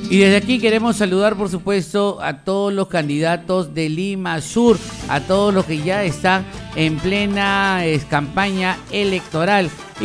Y desde aquí queremos saludar, por supuesto, a todos los candidatos de Lima Sur, a todos los que ya están en plena campaña electoral.